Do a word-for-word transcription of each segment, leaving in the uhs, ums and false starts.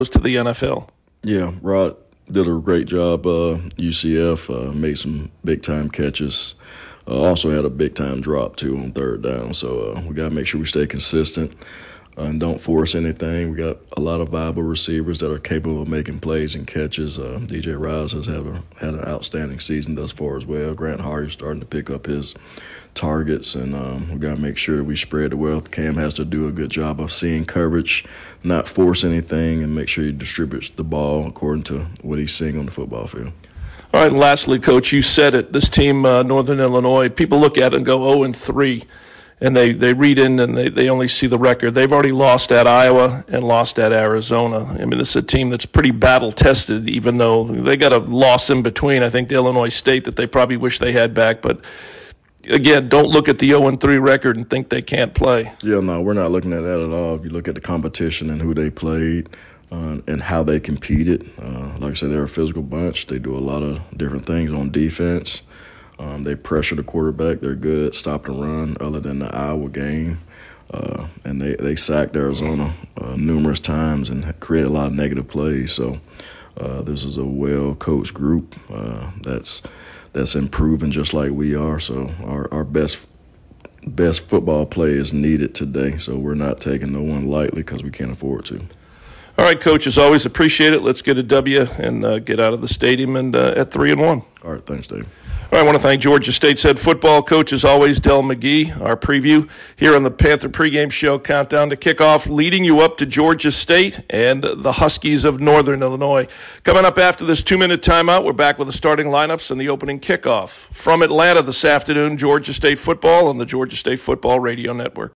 to the N F L. Yeah, Rod did a great job. Uh, U C F uh, made some big-time catches. Uh, also had a big-time drop, too, on third down. So uh, we got to make sure we stay consistent uh, and don't force anything. We got a lot of viable receivers that are capable of making plays and catches. Uh, D J Riles has had, a, had an outstanding season thus far as well. Grant Hardy's starting to pick up his targets, and um, we got to make sure that we spread the wealth. Cam has to do a good job of seeing coverage, not force anything, and make sure he distributes the ball according to what he's seeing on the football field. All right, and lastly, Coach, you said it. This team, uh, Northern Illinois, people look at it and go oh and three, and they, they read in and they, they only see the record. They've already lost at Iowa and lost at Arizona. I mean, this is a team that's pretty battle-tested, even though they got a loss in between, I think, to Illinois State that they probably wish they had back. But, again, don't look at the oh and three record and think they can't play. Yeah, no, we're not looking at that at all. If you look at the competition and who they played, Uh, and how they competed. Uh, like I said, they're a physical bunch. They do a lot of different things on defense. Um, they pressure the quarterback. They're good at stop and run other than the Iowa game. Uh, and they, they sacked Arizona uh, numerous times and created a lot of negative plays. So uh, this is a well-coached group uh, that's that's improving just like we are. So our, our best best football play is needed today. So we're not taking no one lightly because we can't afford to. All right, Coach, as always, appreciate it. Let's get a W and uh, get out of the stadium and uh, at three and one. All right, thanks, Dave. All right, I want to thank Georgia State's head football coach, as always, Del McGee. Our preview here on the Panther pregame show, countdown to kickoff, leading you up to Georgia State and the Huskies of Northern Illinois. Coming up after this two-minute timeout, we're back with the starting lineups and the opening kickoff. From Atlanta this afternoon, Georgia State football on the Georgia State Football Radio Network.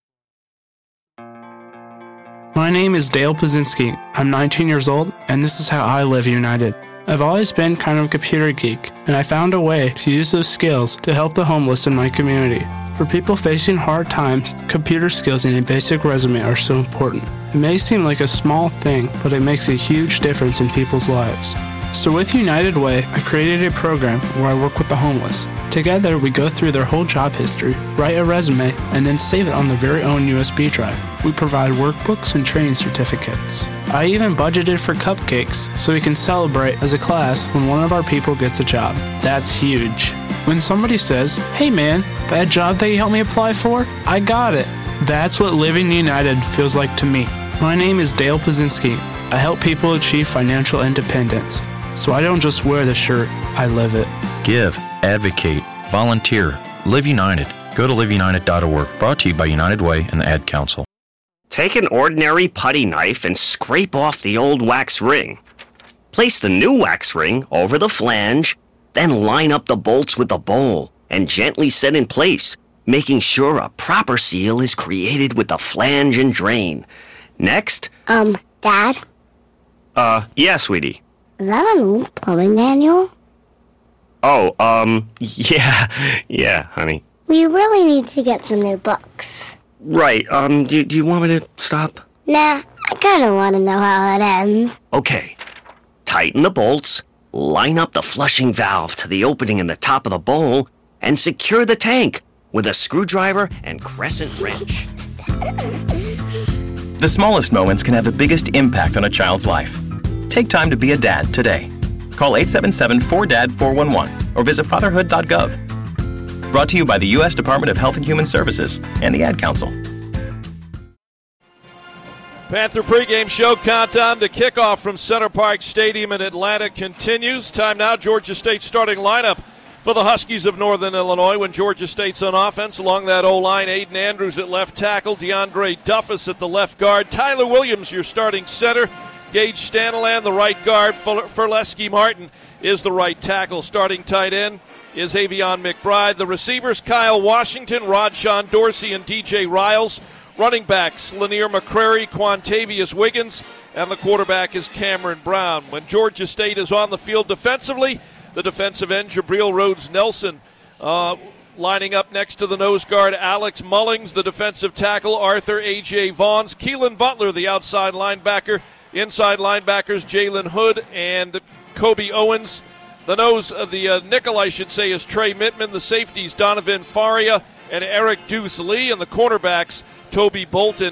My name is Dale Pazinski. I'm nineteen years old, and this is how I live united. I've always been kind of a computer geek, and I found a way to use those skills to help the homeless in my community. For people facing hard times, computer skills and a basic resume are so important. It may seem like a small thing, but it makes a huge difference in people's lives. So with United Way, I created a program where I work with the homeless. Together, we go through their whole job history, write a resume, and then save it on their very own U S B drive. We provide workbooks and training certificates. I even budgeted for cupcakes so we can celebrate as a class when one of our people gets a job. That's huge. When somebody says, "Hey man, that job that you helped me apply for, I got it." That's what Living United feels like to me. My name is Dale Pazinski. I help people achieve financial independence. So I don't just wear the shirt, I live it. Give, advocate, volunteer, Live United. Go to live united dot org. Brought to you by United Way and the Ad Council. Take an ordinary putty knife and scrape off the old wax ring. Place the new wax ring over the flange, then line up the bolts with the bowl and gently set in place, making sure a proper seal is created with the flange and drain. Next. Um, Dad? Uh, yeah, sweetie. Is that an old plumbing manual? Oh, um, yeah, yeah, honey. We really need to get some new books. Right, um, do, do you want me to stop? Nah, I kinda wanna know how it ends. Okay. Tighten the bolts, line up the flushing valve to the opening in the top of the bowl, and secure the tank with a screwdriver and crescent wrench. The smallest moments can have the biggest impact on a child's life. Take time to be a dad today. Call eight seven seven, four D A D, four one one or visit fatherhood dot gov. Brought to you by the U S Department of Health and Human Services and the Ad Council. Panther pregame show countdown to kickoff from Center Park Stadium in Atlanta continues. Time now, Georgia State starting lineup for the Huskies of Northern Illinois when Georgia State's on offense. Along that O-line, Aiden Andrews at left tackle, DeAndre Duffus at the left guard, Tyler Williams, your starting center, Gage Staniland, the right guard, Furleski Martin is the right tackle. Starting tight end is Avion McBride. The receivers, Kyle Washington, Rodsean Dorsey, and D J Riles. Running backs, Lanier McCrary, Quantavius Wiggins, and the quarterback is Cameron Brown. When Georgia State is on the field defensively, the defensive end, Jabril Rhodes-Nelson, uh, lining up next to the nose guard, Alex Mullings, the defensive tackle, Arthur A J Vaughns, Keelan Butler, the outside linebacker, inside linebackers, Jalen Hood and Kobe Owens. The nose, uh, the uh, nickel, I should say, is Trey Mittman. The safeties, Donovan Faria and Eric Deuce Lee, and the cornerbacks, Toby Bolton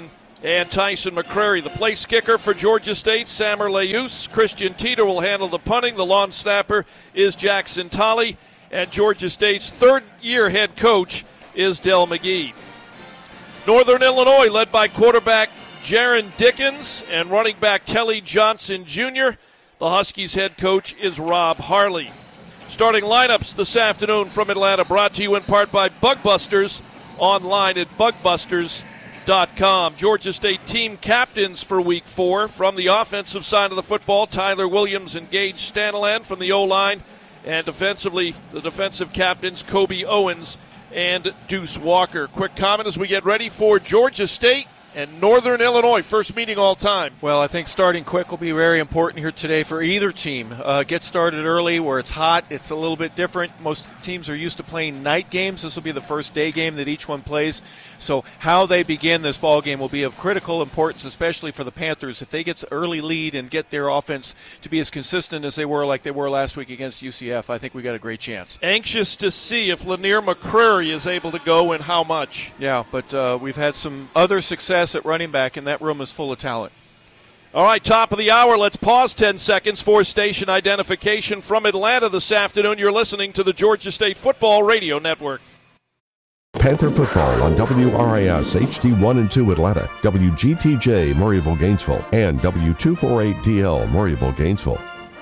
and Tyson McCrary. The place kicker for Georgia State, Samer Leus. Christian Teeter will handle the punting. The long snapper is Jackson Tolley. And Georgia State's third-year head coach is Del McGee. Northern Illinois, led by quarterback Jaron Dickens and running back Telly Johnson Junior The Huskies' head coach is Rob Harley. Starting lineups this afternoon from Atlanta, brought to you in part by Bugbusters, online at bug busters dot com. Georgia State team captains for week four. From the offensive side of the football, Tyler Williams and Gage Staniland. From the O-line, and defensively, the defensive captains, Kobe Owens and Deuce Walker. Quick comment as we get ready for Georgia State and Northern Illinois, first meeting all time. Well, I think starting quick will be very important here today for either team. Uh, get started early where it's hot. It's a little bit different. Most teams are used to playing night games. This will be the first day game that each one plays. So how they begin this ball game will be of critical importance, especially for the Panthers. If they get an early lead and get their offense to be as consistent as they were like they were last week against U C F, I think we got a great chance. Anxious to see if Lanier McCrary is able to go and how much. Yeah, but uh, we've had some other success at running back, and that room is full of talent. All right, top of the hour. Let's pause ten seconds for station identification from Atlanta this afternoon. You're listening to the Georgia State Football Radio Network. Panther football on W R I S H D one and two Atlanta, W G T J Murrayville Gainesville, and W two forty-eight D L Murrayville Gainesville.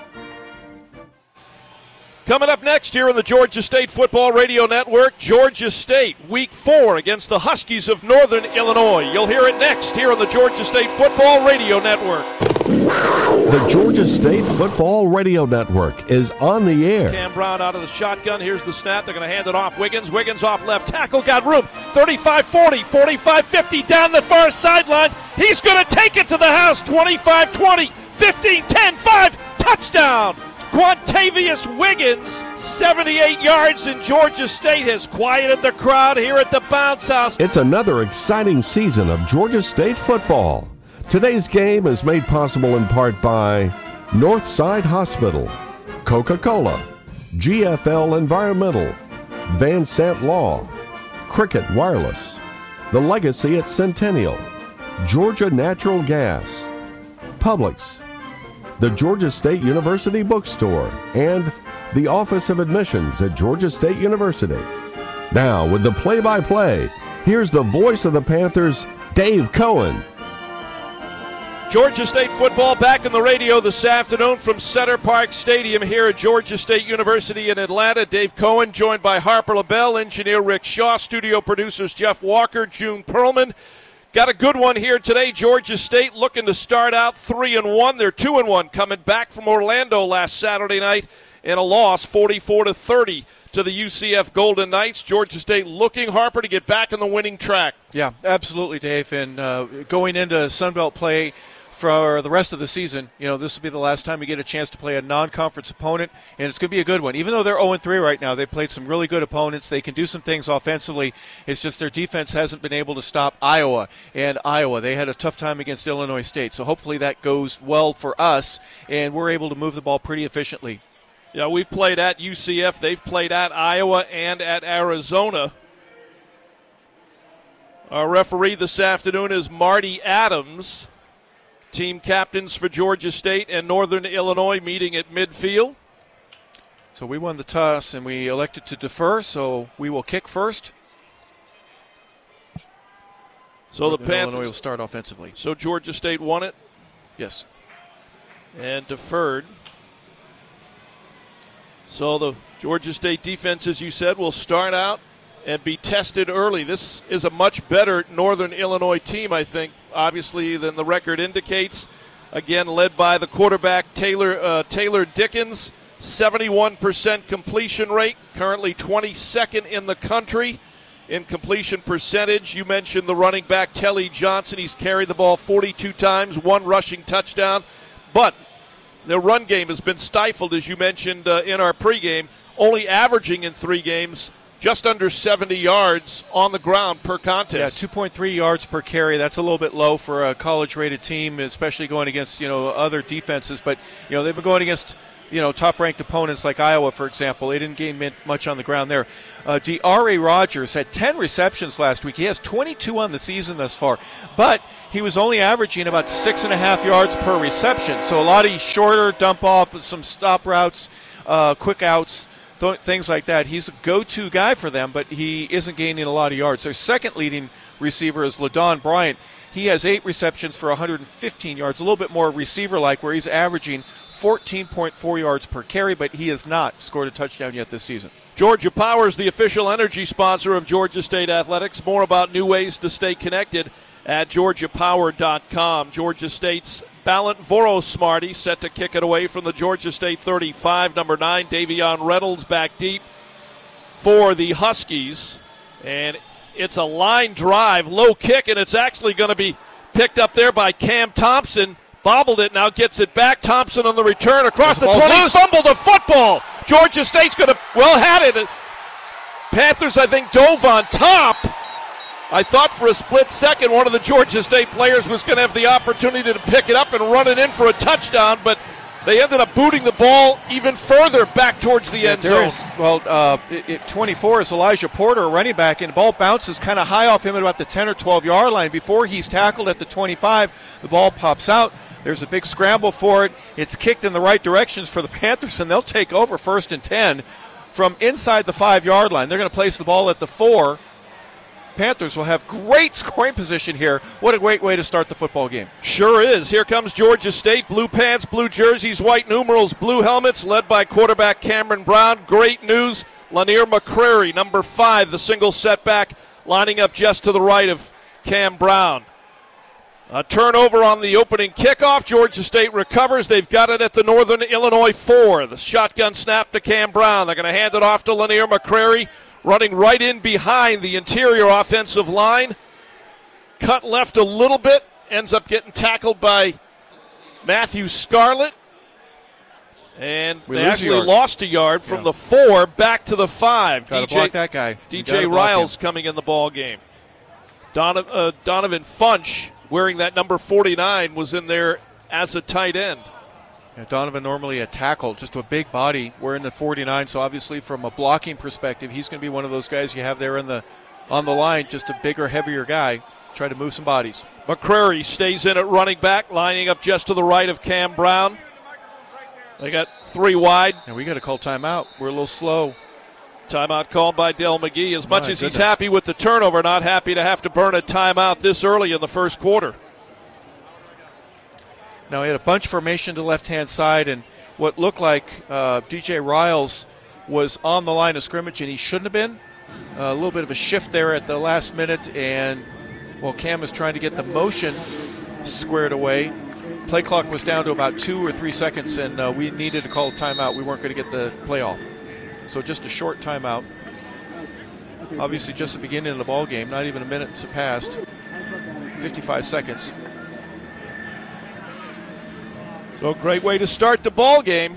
Coming up next here on the Georgia State Football Radio Network, Georgia State, week four against the Huskies of Northern Illinois. You'll hear it next here on the Georgia State Football Radio Network. The Georgia State Football Radio Network is on the air. Cam Brown out of the shotgun. Here's the snap. They're going to hand it off. Wiggins. Wiggins off left tackle. Got room. thirty-five forty, forty-five fifty down the far sideline. He's going to take it to the house. twenty-five twenty, fifteen ten, five. Touchdown. Quantavious Wiggins, seventy-eight yards, and Georgia State has quieted the crowd here at the Bounce House. It's another exciting season of Georgia State football. Today's game is made possible in part by Northside Hospital, Coca-Cola, G F L Environmental, Van Sant Law, Cricket Wireless, The Legacy at Centennial, Georgia Natural Gas, Publix, the Georgia State University Bookstore, and the Office of Admissions at Georgia State University. Now, with the play-by-play, here's the voice of the Panthers, Dave Cohen. Georgia State football back in the radio this afternoon from Center Park Stadium here at Georgia State University in Atlanta. Dave Cohen joined by Harper LaBelle, engineer Rick Shaw, studio producers Jeff Walker, June Perlman. Got a good one here today. Georgia State looking to start out three and one. They're two and one, coming back from Orlando last Saturday night in a loss, forty-four to thirty to the U C F Golden Knights. Georgia State looking, Harper, to get back on the winning track. Yeah, absolutely, Dave. And uh, going into Sunbelt play for the rest of the season, you know, this will be the last time you get a chance to play a non-conference opponent, and it's going to be a good one. Even though they're oh and three right now, they played some really good opponents. They can do some things offensively. It's just their defense hasn't been able to stop Iowa. And Iowa, they had a tough time against Illinois State. So hopefully that goes well for us, and we're able to move the ball pretty efficiently. Yeah, we've played at U C F. They've played at Iowa and at Arizona. Our referee this afternoon is Marty Adams. Team captains for Georgia State and Northern Illinois meeting at midfield. So we won the toss and we elected to defer, so we will kick first. So the Panthers, Illinois will start offensively. So Georgia State won it? Yes. And deferred. So the Georgia State defense, as you said, will start out and be tested early. This is a much better Northern Illinois team, I think, obviously, than the record indicates. Again, led by the quarterback, Taylor uh, Taylor Dickens, seventy-one percent completion rate, currently twenty-second in the country in completion percentage. You mentioned the running back, Telly Johnson. He's carried the ball forty-two times, one rushing touchdown. But their run game has been stifled, as you mentioned uh, in our pregame, only averaging in three games just under seventy yards on the ground per contest. Yeah, two point three yards per carry. That's a little bit low for a college-rated team, especially going against, you know, other defenses. But, you know, they've been going against, you know, top-ranked opponents like Iowa, for example. They didn't gain much on the ground there. Uh, DeAre Rogers had ten receptions last week. He has twenty-two on the season thus far. But he was only averaging about six and a half yards per reception. So a lot of shorter dump-off with some stop routes, uh, quick outs, th- things like that. He's a go-to guy for them, but he isn't gaining a lot of yards. Their second leading receiver is LaDon Bryant. He has eight receptions for one hundred fifteen yards, a little bit more receiver-like, where he's averaging fourteen point four yards per carry, but he has not scored a touchdown yet this season. Georgia Power is the official energy sponsor of Georgia State Athletics. More about new ways to stay connected at georgia power dot com. Georgia State's Balint Voro Smarty set to kick it away from the Georgia State thirty-five. Number nine, Davion Reynolds back deep for the Huskies. And it's a line drive, low kick, and it's actually going to be picked up there by Cam Thompson. Bobbled it, now gets it back. Thompson on the return across the twenty, loose. Fumbled the football. Georgia State's going to, well, had it. Panthers, I think, dove on top. I thought for a split second one of the Georgia State players was going to have the opportunity to pick it up and run it in for a touchdown, but they ended up booting the ball even further back towards the end yeah, zone. Is, well, uh, it, it, twenty-four is Elijah Porter, a running back, and the ball bounces kind of high off him at about the ten or twelve-yard line. Before he's tackled at the twenty-five, the ball pops out. There's a big scramble for it. It's kicked in the right directions for the Panthers, and they'll take over first and ten from inside the five-yard line. They're going to place the ball at the four. Panthers will have great scoring position here. What a great way to start the football game. Sure is. Here comes Georgia State. Blue pants, blue jerseys, white numerals, blue helmets, led by quarterback Cameron Brown. Great news. Lanier McCrary, number five, the single setback, lining up just to the right of Cam Brown. A turnover on the opening kickoff. Georgia State recovers. They've got it at the Northern Illinois four. The shotgun snap to Cam Brown. They're going to hand it off to Lanier McCrary, running right in behind the interior offensive line. Cut left a little bit. Ends up getting tackled by Matthew Scarlett. And we they actually a lost a yard from yeah. the four back to the five. Got to D J, block that guy. D J Riles coming in the ball game. Donovan, uh, Donovan Funch, wearing that number forty-nine, was in there as a tight end. Yeah, Donovan normally a tackle, just a big body. We're in the forty-nine, so obviously from a blocking perspective, he's going to be one of those guys you have there in the on the line, just a bigger, heavier guy. Try to move some bodies. McCrary stays in at running back, lining up just to the right of Cam Brown. They got three wide. And we got to call timeout. We're a little slow. Timeout called by Dell McGee. As much My as goodness. he's happy with the turnover, not happy to have to burn a timeout this early in the first quarter. Now he had a bunch formation to the left-hand side, and what looked like uh, D J Riles was on the line of scrimmage, and he shouldn't have been. Uh, a little bit of a shift there at the last minute, and while Cam is trying to get the motion squared away, play clock was down to about two or three seconds, and uh, we needed to call a timeout. We weren't going to get the play off. So just a short timeout. Obviously just the beginning of the ball game, not even a minute to passed. fifty-five seconds. So great way to start the ball game.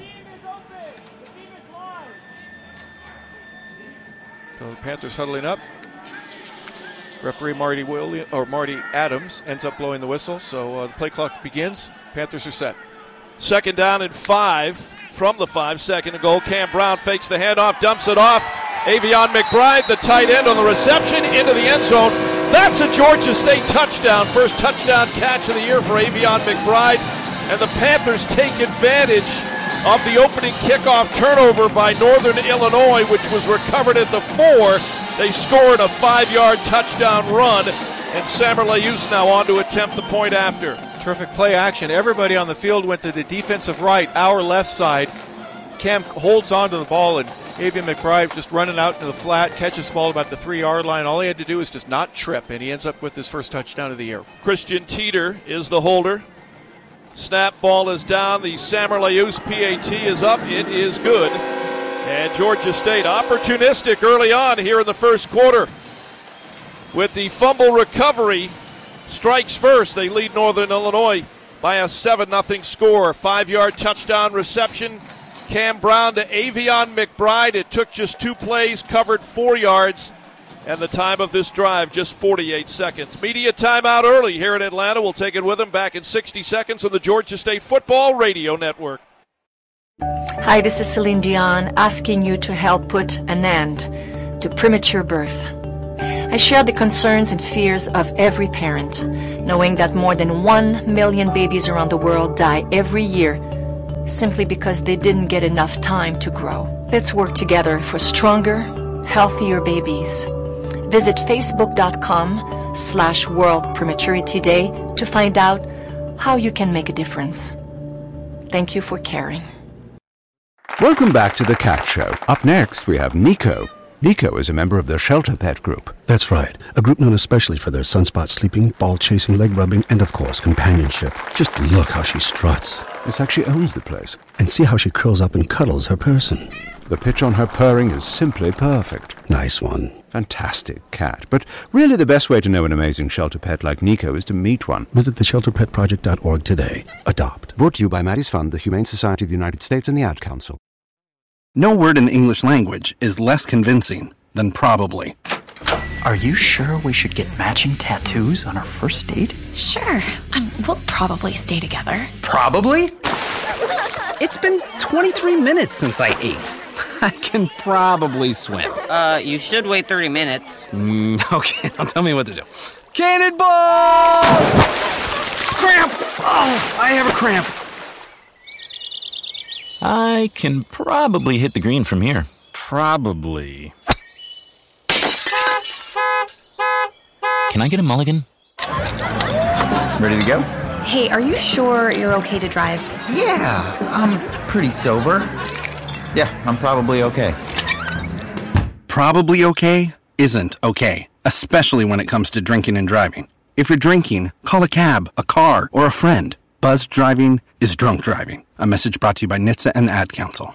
So the Panthers huddling up. Referee Marty William, or Marty Adams ends up blowing the whistle. So uh, the play clock begins. Panthers are set. Second down and five from the five. Second and goal. Cam Brown fakes the handoff, dumps it off. Avion McBride, the tight end, on the reception into the end zone. That's a Georgia State touchdown. First touchdown catch of the year for Avion McBride. And the Panthers take advantage of the opening kickoff turnover by Northern Illinois, which was recovered at the four. They scored a five-yard touchdown run, and Sammer Layus now on to attempt the point after. Terrific play action. Everybody on the field went to the defensive right, our left side. Cam holds on to the ball, and Avion McBride just running out to the flat, catches the ball about the three-yard line. All he had to do was just not trip, and he ends up with his first touchdown of the year. Christian Teeter is the holder. Snap ball is down. The Sammer Layus P A T is up. It is good. And Georgia State opportunistic early on here in the first quarter. With the fumble recovery, strikes first. They lead Northern Illinois by a seven nothing score. Five-yard touchdown reception Cam Brown to Avion McBride. It took just two plays, covered four yards, and the time of this drive, just forty-eight seconds. Media timeout early here in Atlanta. We'll take it with them back in sixty seconds on the Georgia State Football Radio Network. Hi, this is Celine Dion asking you to help put an end to premature birth. I share the concerns and fears of every parent, knowing that more than one million babies around the world die every year simply because they didn't get enough time to grow. Let's work together for stronger, healthier babies. Visit facebook.com slash World Prematurity Day to find out how you can make a difference. Thank you for caring. Welcome back to The Cat Show. Up next, we have Nico. Nico is a member of the Shelter Pet Group. That's right. A group known especially for their sunspot sleeping, ball chasing, leg rubbing, and of course, companionship. Just look how she struts. It's like she owns the place. And see how she curls up and cuddles her person. The pitch on her purring is simply perfect. Nice one. Fantastic cat. But really the best way to know an amazing shelter pet like Nico is to meet one. Visit the shelter pet project dot org today. Adopt. Brought to you by Maddie's Fund, the Humane Society of the United States, and the Ad Council. No word in the English language is less convincing than probably. Are you sure we should get matching tattoos on our first date? Sure. Um, we'll probably stay together. Probably? It's been twenty-three minutes since I ate. I can probably swim. Uh, you should wait thirty minutes. Mm, okay, now tell me what to do. Cannonball! Cramp! Oh, I have a cramp. I can probably hit the green from here. Probably. Can I get a mulligan? Ready to go? Hey, are you sure you're okay to drive? Yeah, I'm pretty sober. Yeah, I'm probably okay. Probably okay isn't okay, especially when it comes to drinking and driving. If you're drinking, call a cab, a car, or a friend. Buzzed driving is drunk driving. A message brought to you by N H T S A and the Ad Council.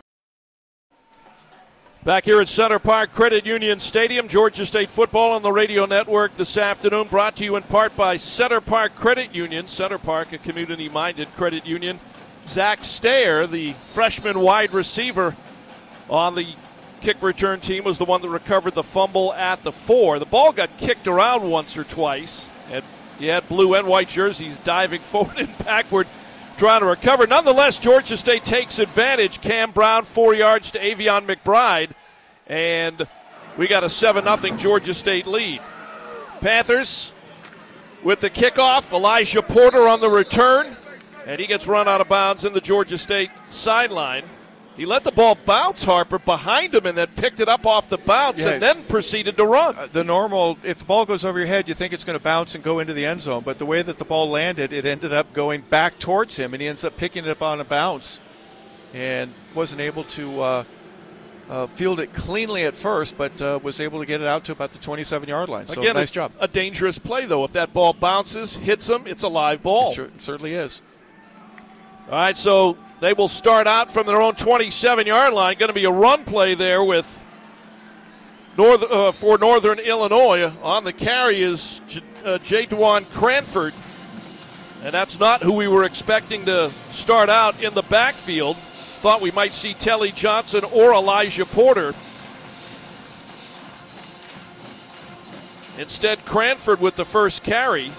Back here at Center Park Credit Union Stadium, Georgia State football on the radio network this afternoon, brought to you in part by Center Park Credit Union. Center Park, a community-minded credit union. Zach Stayer, the freshman wide receiver on the kick return team, was the one that recovered the fumble at the four. The ball got kicked around once or twice, and he had blue and white jerseys diving forward and backward, trying to recover. Nonetheless, Georgia State takes advantage. Cam Brown, four yards to Avion McBride, and we got a seven nothing Georgia State lead. Panthers with the kickoff. Elijah Porter on the return, and he gets run out of bounds in the Georgia State sideline. He let the ball bounce, Harper, behind him, and then picked it up off the bounce yeah. and then proceeded to run. Uh, the normal, if the ball goes over your head, you think it's going to bounce and go into the end zone. But the way that the ball landed, it ended up going back towards him, and he ends up picking it up on a bounce and wasn't able to uh, uh, field it cleanly at first, but uh, was able to get it out to about the twenty-seven-yard line. So Again, nice a, job. A dangerous play, though. If that ball bounces, hits him, it's a live ball. It, sure, it certainly is. All right, so they will start out from their own twenty-seven-yard line. Going to be a run play there with North, uh, for Northern Illinois. On the carry is J- uh, Jadwan Cranford, and that's not who we were expecting to start out in the backfield. Thought we might see Telly Johnson or Elijah Porter. Instead, Cranford with the first carry.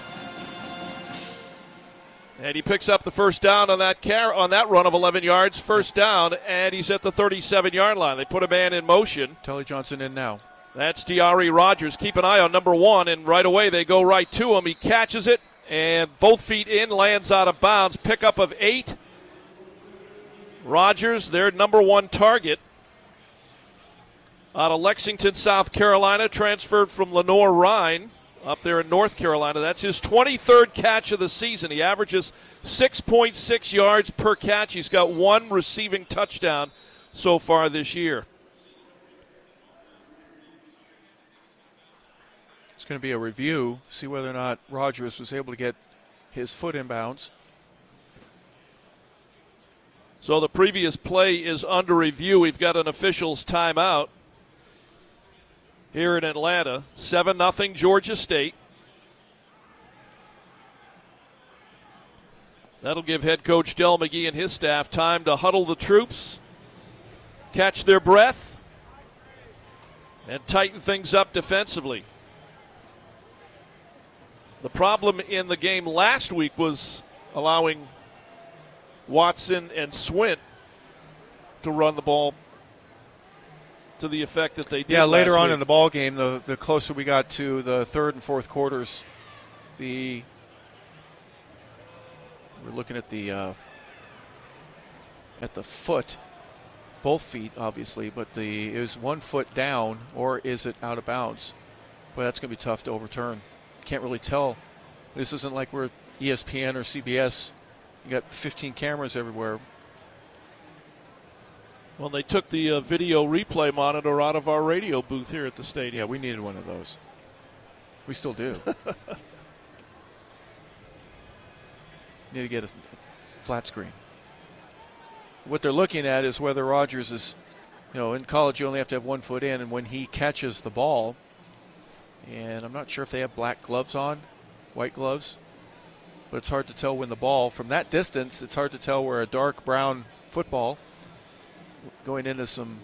And he picks up the first down on that car- on that run of eleven yards, first down, and he's at the thirty-seven-yard line. They put a man in motion. Telly Johnson in now. That's Diari Rogers. Keep an eye on number one, and right away they go right to him. He catches it, and both feet in, lands out of bounds. Pickup of eight. Rogers, their number one target. Out of Lexington, South Carolina, transferred from Lenoir-Rhyne. Up there in North Carolina. That's his twenty-third catch of the season. He averages six point six yards per catch. He's got one receiving touchdown so far this year. It's going to be a review, see whether or not Rogers was able to get his foot in bounds. So the previous play is under review. We've got an official's timeout here in Atlanta. seven nothing Georgia State. That'll give head coach Del McGee and his staff time to huddle the troops catch their breath and tighten things up defensively. The problem in the game last week was allowing Watson and Swint to run the ball to the effect that they did. Yeah, later last on week. in the ball game, the, the closer we got to the third and fourth quarters, the we're looking at the uh, at the foot, both feet obviously, but the is one foot down or is it out of bounds? Boy, that's going to be tough to overturn. Can't really tell. This isn't like we're E S P N or C B S. You got fifteen cameras everywhere. Well, they took the uh, video replay monitor out of our radio booth here at the stadium. Yeah, we needed one of those. We still do. Need to get a flat screen. What they're looking at is whether Rodgers is, you know, in college you only have to have one foot in, and when he catches the ball, and I'm not sure if they have black gloves on, white gloves, but it's hard to tell when the ball, from that distance, it's hard to tell where a dark brown football going into some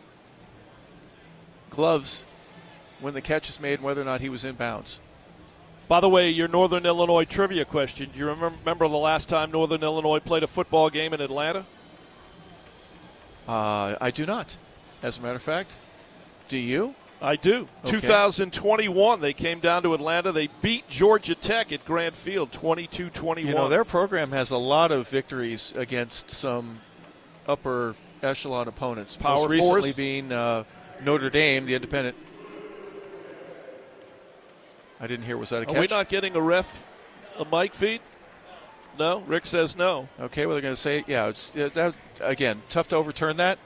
gloves when the catch is made and whether or not he was in bounds. By the way, your Northern Illinois trivia question. Do you remember, remember the last time Northern Illinois played a football game in Atlanta? Uh, I do not, as a matter of fact. Do you? I do. Okay. two thousand twenty-one, they came down to Atlanta. They beat Georgia Tech at Grant Field, twenty-two twenty-one. You know, their program has a lot of victories against some upper echelon opponents. Power Most recently fours? being uh, Notre Dame, the independent. I didn't hear. Was that a catch? Are we not getting a ref, a mic feed? No? Rick says no. Okay, well, they're going to say, yeah, it's yeah, that, again, tough to overturn that.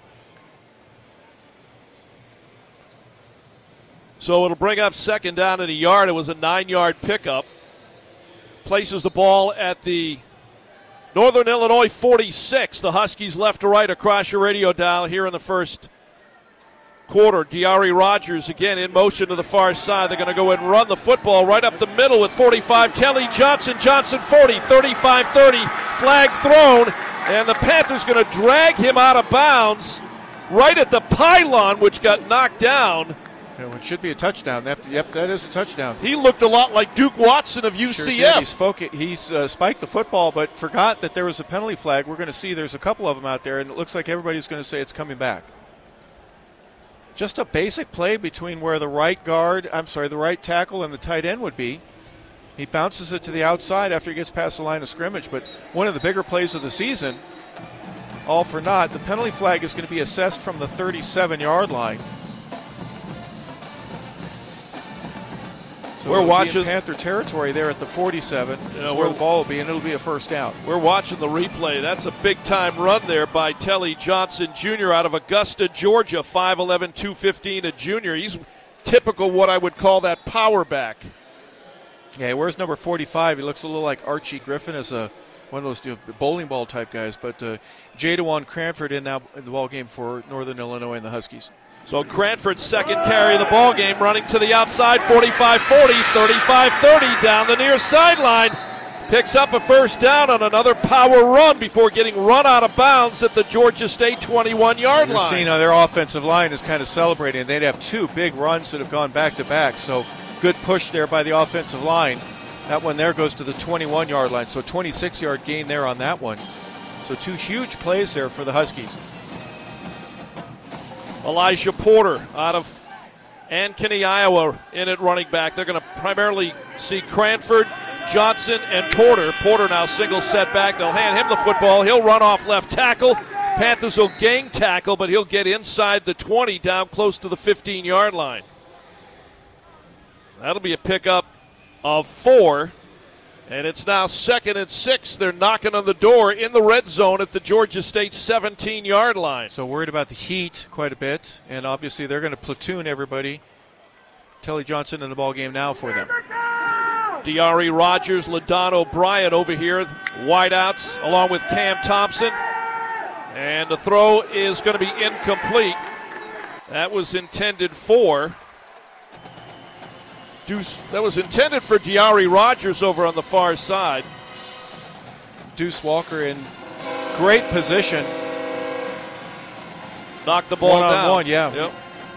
So it'll bring up second down and a yard. It was a nine-yard pickup. Places the ball at the Northern Illinois forty-six. The Huskies left to right across your radio dial here in the first quarter. Diari Rodgers again in motion to the far side. They're going to go ahead and run the football right up the middle with forty-five. Telly Johnson, Johnson forty, thirty-five thirty. Flag thrown, and the Panthers going to drag him out of bounds right at the pylon, which got knocked down. Yeah, it should be a touchdown. They have to, yep, that is a touchdown. He looked a lot like Duke Watson of U C F. Sure did. He spoke it. He's uh, spiked the football, but forgot that there was a penalty flag. We're going to see there's a couple of them out there, and it looks like everybody's going to say it's coming back. Just a basic play between where the right guard, I'm sorry, the right tackle and the tight end would be. He bounces it to the outside after he gets past the line of scrimmage, but one of the bigger plays of the season, all for naught. The penalty flag is going to be assessed from the thirty-seven-yard line. So We're it'll watching be in Panther territory there at the forty-seven. You know, That's where we're- the ball will be, and it'll be a first down. We're watching the replay. That's a big-time run there by Telly Johnson Junior out of Augusta, Georgia, five eleven, two fifteen, a junior. He's typical what I would call that power back. Yeah, where's number forty-five? He looks a little like Archie Griffin as a one of those you know, bowling ball type guys. But uh, Jadawan Cranford in now in the ball game for Northern Illinois and the Huskies. So Cranford's second carry of the ball game, running to the outside, forty-five forty, thirty-five thirty, down the near sideline. Picks up a first down on another power run before getting run out of bounds at the Georgia State twenty-one-yard You're line. seeing how their offensive line is kind of celebrating. They'd have two big runs that have gone back-to-back, so good push there by the offensive line. That one there goes to the twenty-one-yard line, so twenty-six-yard gain there on that one. So two huge plays there for the Huskies. Elijah Porter out of Ankeny, Iowa, in at running back. They're going to primarily see Cranford, Johnson, and Porter. Porter now single set back. They'll hand him the football. He'll run off left tackle. Panthers will gang tackle, but he'll get inside the twenty, down close to the fifteen-yard line. That'll be a pickup of four. And it's now second and six. They're knocking on the door in the red zone at the Georgia State seventeen-yard line. So worried about the heat quite a bit, and obviously they're going to platoon everybody. Telly Johnson in the ball game now for them. Diari Rodgers, LaDon O'Brien over here, wideouts, along with Cam Thompson. And the throw is going to be incomplete. That was intended for Deuce. That was intended for Diari Rodgers over on the far side. Deuce Walker in great position. knocked the ball one down. on one, yeah. Yep.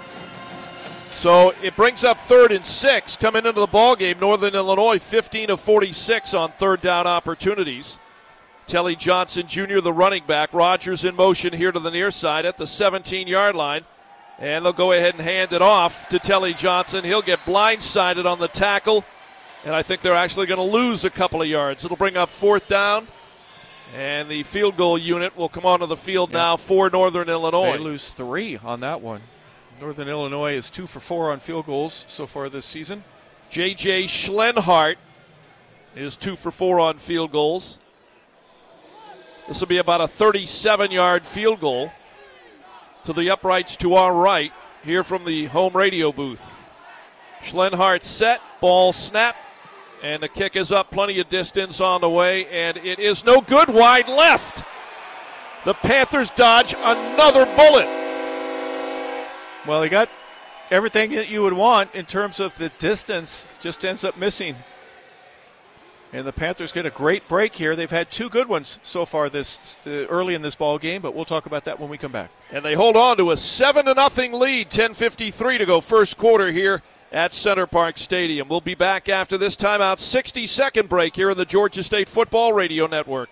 So it brings up third and six coming into the ball game. Northern Illinois fifteen of forty-six on third down opportunities. Telly Johnson Junior, the running back. Rogers in motion here to the near side at the seventeen-yard line. And they'll go ahead and hand it off to Telly Johnson. He'll get blindsided on the tackle. And I think they're actually going to lose a couple of yards. It'll bring up fourth down. And the field goal unit will come onto the field yep. now for Northern Illinois. They lose three on that one. Northern Illinois is two for four on field goals so far this season. J J Schlenhart is two for four on field goals. This will be about a thirty-seven-yard field goal to the uprights to our right here from the home radio booth. Schlenhart set, ball snap, and the kick is up, plenty of distance on the way, and it is no good, wide left. The Panthers dodge another bullet. Well, he got everything that you would want in terms of the distance, just ends up missing. And the Panthers get a great break here. They've had two good ones so far this uh, early in this ball game, but we'll talk about that when we come back. And they hold on to a seven to nothing lead, ten fifty-three to go first quarter here at Center Park Stadium. We'll be back after this timeout, sixty-second break here in the Georgia State Football Radio Network.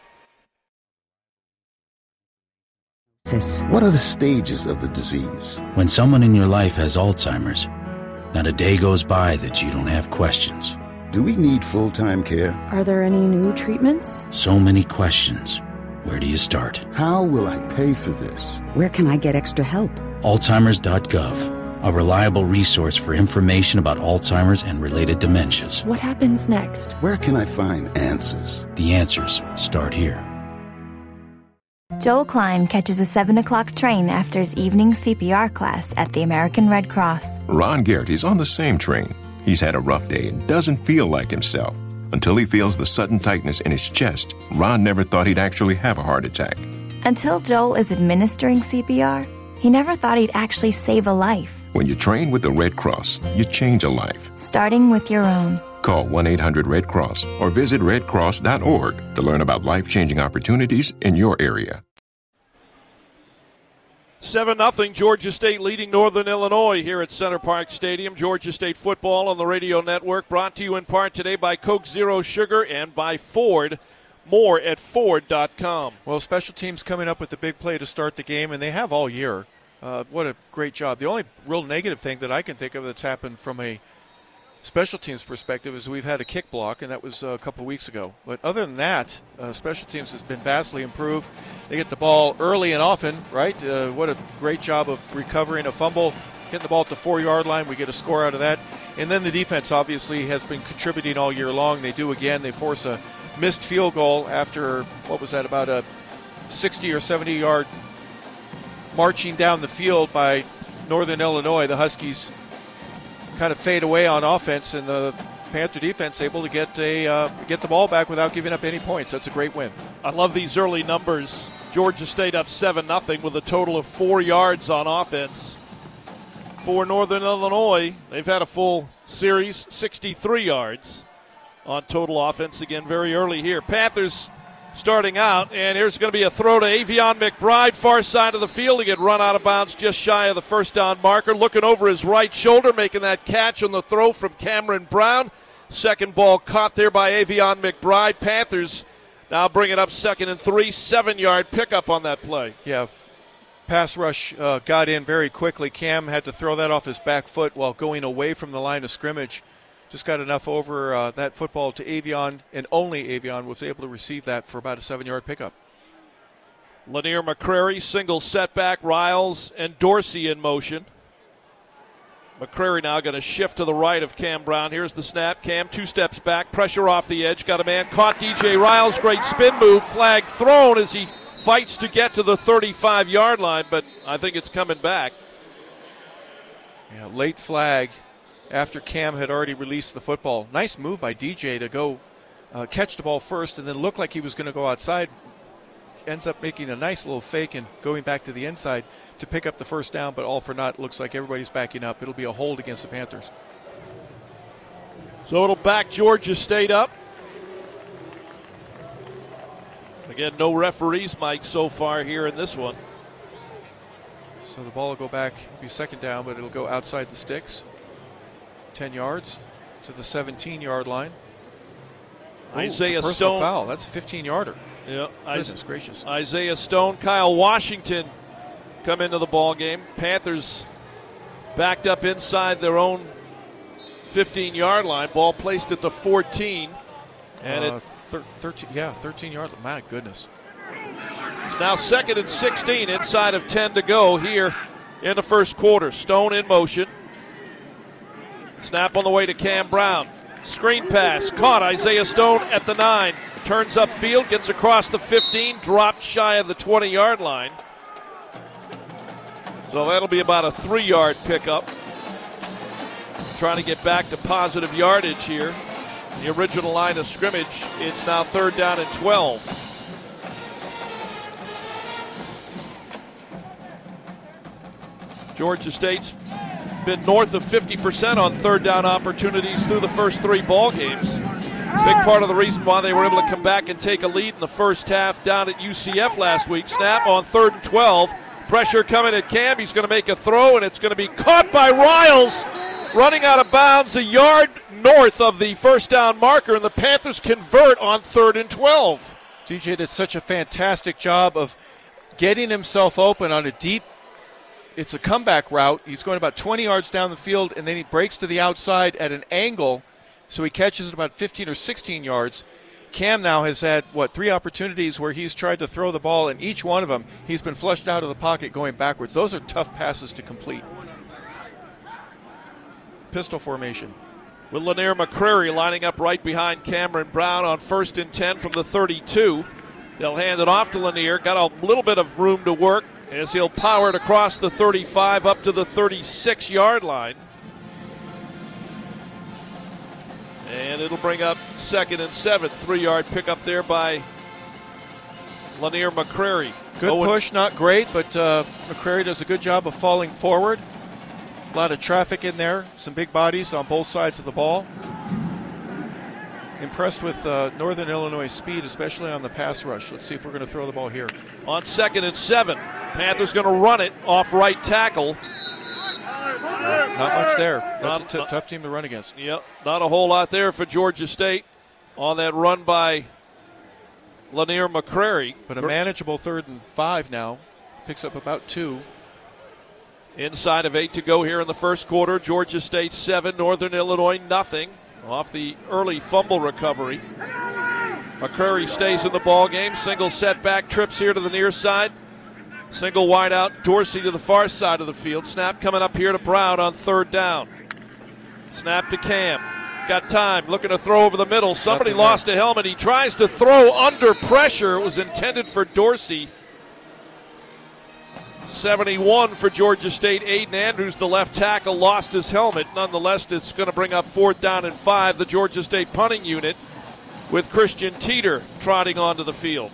What are the stages of the disease? When someone in your life has Alzheimer's, not a day goes by that you don't have questions. Do we need full-time care? Are there any new treatments? So many questions. Where do you start? How will I pay for this? Where can I get extra help? Alzheimer's dot gov, a reliable resource for information about Alzheimer's and related dementias. What happens next? Where can I find answers? The answers start here. Joel Klein catches a seven o'clock train after his evening C P R class at the American Red Cross. Ron Garrett is on the same train. He's had a rough day and doesn't feel like himself. Until he feels the sudden tightness in his chest, Ron never thought he'd actually have a heart attack. Until Joel is administering C P R, he never thought he'd actually save a life. When you train with the Red Cross, you change a life. Starting with your own. Call one eight hundred red cross or visit red cross dot org to learn about life-changing opportunities in your area. seven nothing, Georgia State leading Northern Illinois here at Center Park Stadium. Georgia State football on the radio network, brought to you in part today by Coke Zero Sugar and by Ford. More at Ford dot com. Well, special teams coming up with the big play to start the game, and they have all year. Uh, what a great job. The only real negative thing that I can think of that's happened from a special teams perspective is we've had a kick block, and that was uh, a couple of weeks ago. But other than that, uh, special teams has been vastly improved. They get the ball early and often, right? Uh, what a great job of recovering a fumble, getting the ball at the four-yard line. We get a score out of that. And then the defense obviously has been contributing all year long. They do again. They force a missed field goal after, what was that, about a sixty or seventy-yard marching down the field by Northern Illinois. The Huskies kind of fade away on offense, and the Panther defense able to get a uh, get the ball back without giving up any points. That's a great win. I love these early numbers. Georgia State up seven nothing with a total of four yards on offense. For Northern Illinois, they've had a full series, sixty-three yards on total offense. Again, very early here. Panthers starting out, and here's going to be a throw to Avion McBride, far side of the field. To get run out of bounds just shy of the first down marker. Looking over his right shoulder, making that catch on the throw from Cameron Brown. Second ball caught there by Avion McBride. Panthers now bring it up second and three, seven-yard pickup on that play. Yeah, pass rush uh, got in very quickly. Cam had to throw that off his back foot while going away from the line of scrimmage. Just got enough over uh, that football to Avion, and only Avion was able to receive that for about a seven-yard pickup. Lanier McCrary, single setback. Riles and Dorsey in motion. McCrary now going to shift to the right of Cam Brown. Here's the snap. Cam two steps back, pressure off the edge. Got a man caught. D J Riles, great spin move. Flag thrown as he fights to get to the thirty-five-yard line, but I think it's coming back. Yeah, late flag after Cam had already released the football. Nice move by D J to go uh, catch the ball first and then look like he was going to go outside. Ends up making a nice little fake and going back to the inside to pick up the first down, but all for naught. Looks like everybody's backing up. It'll be a hold against the Panthers. So it'll back Georgia State up. Again, no referees, Mike, so far here in this one. So the ball will go back, be second down, but it'll go outside the sticks. ten yards to the seventeen-yard line. Ooh, Isaiah it's a personal Stone. foul. That's a fifteen-yarder. Yeah, Goodness gracious. Isaiah Stone, Kyle Washington come into the ball game. Panthers backed up inside their own fifteen-yard line. Ball placed at the fourteen. And uh, it, thir- thirteen, yeah, thirteen-yard. My goodness. It's now second and sixteen, inside of ten to go here in the first quarter. Stone in motion. Snap on the way to Cam Brown. Screen pass, caught. Isaiah Stone at the nine. Turns upfield, gets across the fifteen, dropped shy of the twenty-yard line. So that'll be about a three-yard pickup. Trying to get back to positive yardage here. The original line of scrimmage, it's now third down and twelve. Georgia State's been north of fifty percent on third down opportunities through the first three ball games. Big part of the reason why they were able to come back and take a lead in the first half down at U C F last week. Snap on third and twelve. Pressure coming at Cam. He's going to make a throw, and it's going to be caught by Riles, running out of bounds a yard north of the first down marker, and the Panthers convert on third and twelve. D J did such a fantastic job of getting himself open on a deep, it's a comeback route. He's going about twenty yards down the field, and then he breaks to the outside at an angle, so he catches it about fifteen or sixteen yards. Cam now has had, what, three opportunities where he's tried to throw the ball, and each one of them he's been flushed out of the pocket going backwards. Those are tough passes to complete. Pistol formation. With Lanier McCrary lining up right behind Cameron Brown on first and ten from the thirty-two. They'll hand it off to Lanier. Got a little bit of room to work as he'll power it across the thirty-five up to the thirty-six-yard line. And it'll bring up second and seven. Three-yard pickup there by Lanier McCrary. Good Owen. push, not great, but uh, McCrary does a good job of falling forward. A lot of traffic in there, some big bodies on both sides of the ball. Impressed with uh, Northern Illinois' speed, especially on the pass rush. Let's see if we're going to throw the ball here. On second and seven, Panthers going to run it off right tackle. Not much there. That's Not, a t- tough team to run against. Yep, not a whole lot there for Georgia State on that run by Lanier McCrary. But a manageable third and five now. Picks up about two. Inside of eight to go here in the first quarter. Georgia State seven, Northern Illinois nothing. Off the early fumble recovery. McCrary stays in the ball game. Single setback, trips here to the near side. Single wide out, Dorsey to the far side of the field. Snap coming up here to Brown on third down. Snap to Cam. Got time, looking to throw over the middle. Somebody Nothing lost there. a helmet. He tries to throw under pressure. It was intended for Dorsey. seventy-one for Georgia State. Aiden Andrews, the left tackle, lost his helmet. Nonetheless, it's going to bring up fourth down and five. The Georgia State punting unit with Christian Teeter trotting onto the field.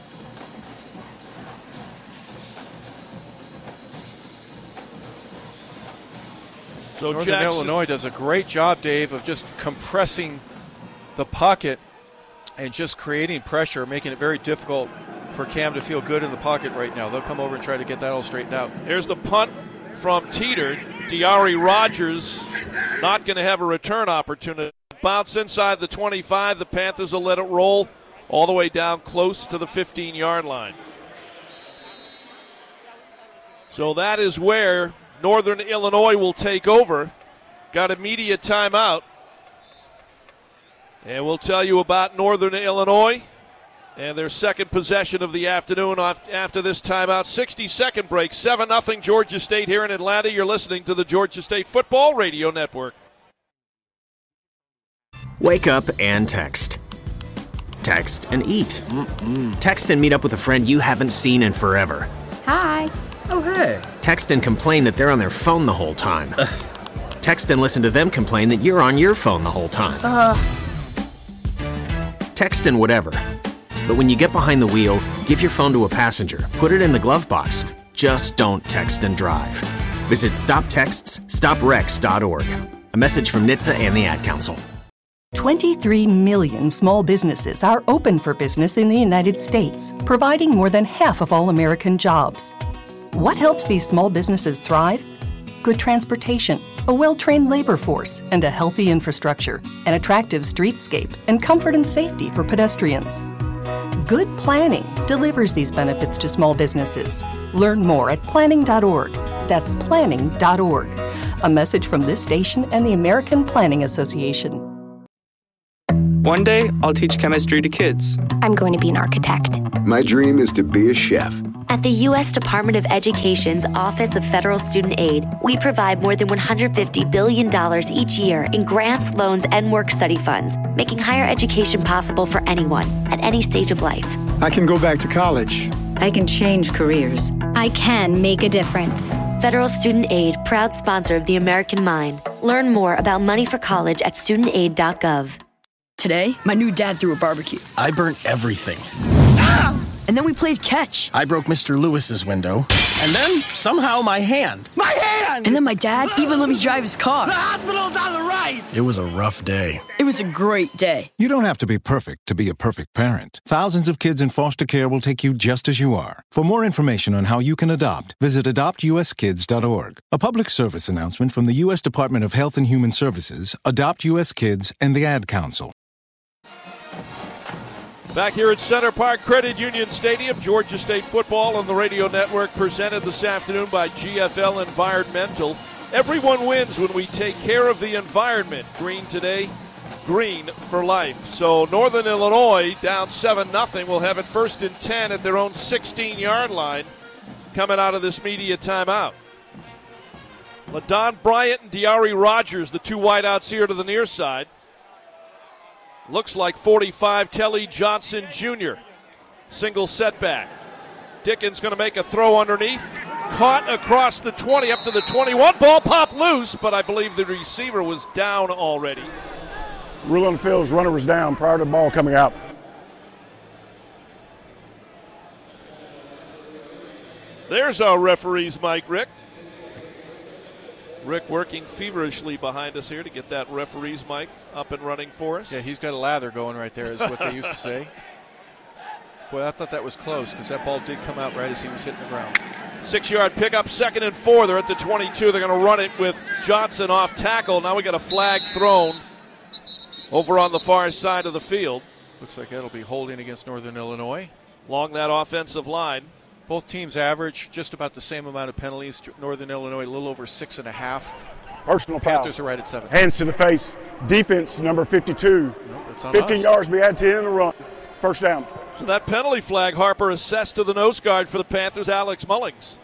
So Northern Jackson, Illinois does a great job, Dave, of just compressing the pocket and just creating pressure, making it very difficult for Cam to feel good in the pocket right now. They'll come over and try to get that all straightened out. There's the punt from Teeter. Diari Rogers not going to have a return opportunity. Bounce inside the twenty-five. The Panthers will let it roll all the way down close to the fifteen-yard line. So that is where Northern Illinois will take over. Got immediate timeout. And we'll tell you about Northern Illinois and their second possession of the afternoon after this timeout. sixty-second break, seven nothing Georgia State here in Atlanta. You're listening to the Georgia State Football Radio Network. Wake up and text. Text and eat. Mm-mm. Text and meet up with a friend you haven't seen in forever. Hi. Oh, hey. Text and complain that they're on their phone the whole time. Ugh. Text and listen to them complain that you're on your phone the whole time. Uh. Text and whatever. But when you get behind the wheel, give your phone to a passenger. Put it in the glove box. Just don't text and drive. Visit stop texts stop wrecks dot org. A message from N H T S A and the Ad Council. twenty-three million small businesses are open for business in the United States, providing more than half of all American jobs. What helps these small businesses thrive? Good transportation, a well-trained labor force, and a healthy infrastructure, an attractive streetscape, and comfort and safety for pedestrians. Good planning delivers these benefits to small businesses. Learn more at planning dot org. That's planning dot org. A message from this station and the American Planning Association. One day, I'll teach chemistry to kids. I'm going to be an architect. My dream is to be a chef. At the U S Department of Education's Office of Federal Student Aid, we provide more than one hundred fifty billion dollars each year in grants, loans, and work-study funds, making higher education possible for anyone at any stage of life. I can go back to college. I can change careers. I can make a difference. Federal Student Aid, proud sponsor of the American Mind. Learn more about money for college at student aid dot gov. Today, my new dad threw a barbecue. I burnt everything. Ah! And then we played catch. I broke Mister Lewis's window. And then, somehow, my hand. My hand! And then my dad even let me drive his car. The hospital's on the right! It was a rough day. It was a great day. You don't have to be perfect to be a perfect parent. Thousands of kids in foster care will take you just as you are. For more information on how you can adopt, visit adopt u s kids dot org. A public service announcement from the U S Department of Health and Human Services, Adopt U S Kids, and the Ad Council. Back here at Center Park Credit Union Stadium, Georgia State football on the radio network presented this afternoon by G F L Environmental. Everyone wins when we take care of the environment. Green today, green for life. So Northern Illinois down seven nothing will have it first and ten at their own sixteen-yard line coming out of this media timeout. LaDon Bryant and Diari Rogers, the two wideouts here to the near side. Looks like forty-five, Telly Johnson Junior Single setback. Dickens going to make a throw underneath. Caught across the twenty, up to the twenty-one. Ball popped loose, but I believe the receiver was down already. Rule on the field is runner was down prior to the ball coming out. There's our referee's mic, Rick. Rick working feverishly behind us here to get that referee's mic up and running for us. Yeah, he's got a lather going right there is what they used to say. Boy, I thought that was close because that ball did come out right as he was hitting the ground. Six-yard pickup, second and four. They're at the twenty-two. They're going to run it with Johnson off tackle. Now we got a flag thrown over on the far side of the field. Looks like that'll be holding against Northern Illinois. Along that offensive line. Both teams average just about the same amount of penalties. Northern Illinois a little over six and a half. Personal foul. Panthers are right at seven. Hands to the face. Defense number fifty-two. Nope, that's on fifteen us. yards we had to end the run. First down. So that penalty flag, Harper, assessed to the nose guard for the Panthers, Alex Mullings.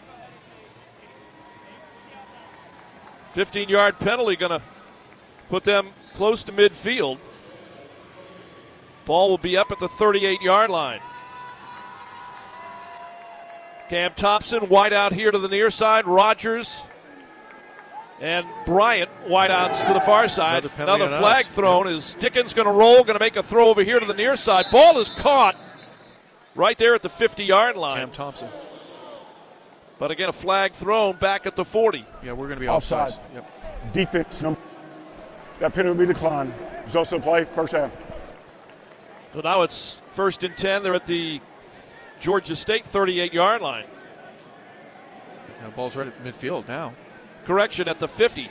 fifteen-yard penalty going to put them close to midfield. Ball will be up at the thirty-eight-yard line. Cam Thompson, wide out here to the near side. Rogers and Bryant, wide outs to the far side. Another, Another flag us. thrown Yep. as Dickens going to roll, going to make a throw over here to the near side. Ball is caught right there at the fifty-yard line. Cam Thompson. But again, a flag thrown back at the forty. Yeah, we're going to be offside. offside. Yep. Defense number. That penalty will be declined. There's also a play. First down. So now it's first and ten. They're at the Georgia State thirty-eight-yard line. Yeah, ball's right at midfield now. Correction, at the fifty.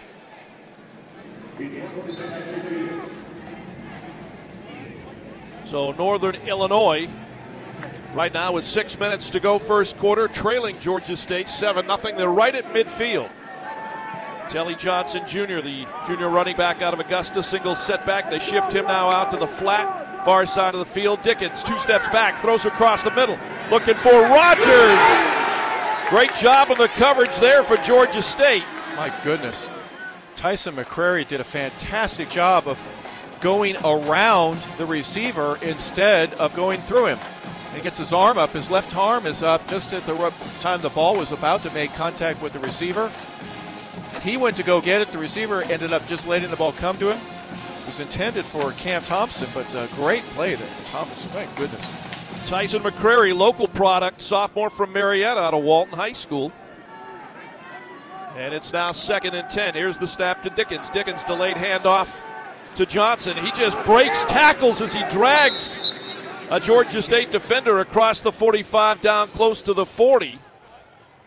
So Northern Illinois right now with six minutes to go first quarter, trailing Georgia State seven nothing. They're right at midfield. Telly Johnson Junior, the junior running back out of Augusta, single setback. They shift him now out to the flat, far side of the field. Dickens, two steps back, throws across the middle, looking for Rogers. Great job on the coverage there for Georgia State. My goodness. Tyson McCrary did a fantastic job of going around the receiver instead of going through him. He gets his arm up. His left arm is up just at the time the ball was about to make contact with the receiver. He went to go get it. The receiver ended up just letting the ball come to him. It was intended for Cam Thompson, but a great play there. Thomas, my goodness. Tyson McCrary, local product, sophomore from Marietta out of Walton High School. And it's now second and ten. Here's the snap to Dickens. Dickens delayed handoff to Johnson. He just breaks tackles as he drags a Georgia State defender across the forty-five down close to the forty.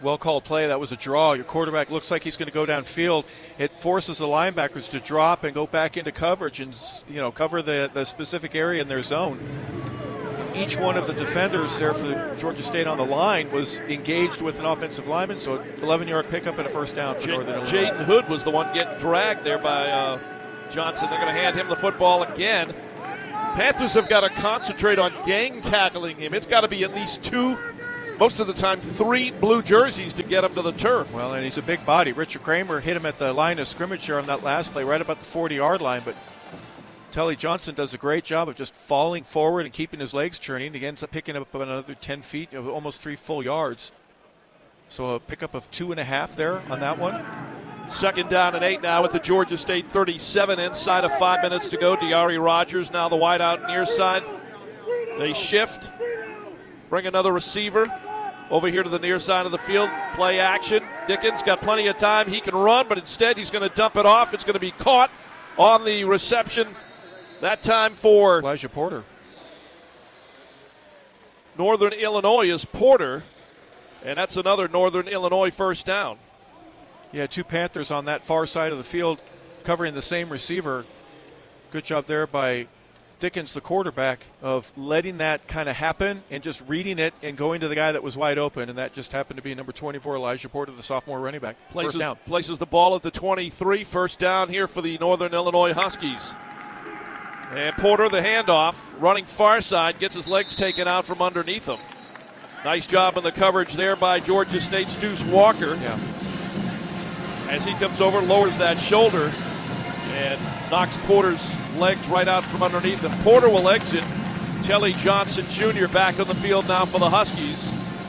Well-called play. That was a draw. Your quarterback looks like he's going to go downfield. It forces the linebackers to drop and go back into coverage and, you know, cover the, the specific area in their zone. And each one of the defenders there for the Georgia State on the line was engaged with an offensive lineman, so eleven-yard pickup and a first down for J- Northern Illinois. Jaden Hood was the one getting dragged there by uh, Johnson. They're going to hand him the football again. Panthers have got to concentrate on gang tackling him. It's got to be at least two, most of the time three blue jerseys to get him to the turf. Well, and he's a big body. Richard Kramer hit him at the line of scrimmage here on that last play, right about the forty-yard line. But Telly Johnson does a great job of just falling forward and keeping his legs churning. He ends up picking up another ten feet, almost three full yards. So a pickup of two and a half there on that one. Second down and eight now with the Georgia State thirty-seven inside of five minutes to go. Diari Rogers now the wide out near side. They shift, bring another receiver over here to the near side of the field. Play action. Dickens got plenty of time. He can run, but instead he's going to dump it off. It's going to be caught on the reception. That time for Elijah Porter. Northern Illinois is Porter, and that's another Northern Illinois first down. Yeah, two Panthers on that far side of the field covering the same receiver. Good job there by Dickens, the quarterback, of letting that kind of happen and just reading it and going to the guy that was wide open, and that just happened to be number twenty-four, Elijah Porter, the sophomore running back. Places, first down. Places the ball at the twenty-three. First down here for the Northern Illinois Huskies. And Porter, the handoff, running far side, gets his legs taken out from underneath him. Nice job in the coverage there by Georgia State's Deuce Walker. Yeah. As he comes over, lowers that shoulder, and knocks Porter's legs right out from underneath him. Porter will exit. Telly Johnson Junior back on the field now for the Huskies.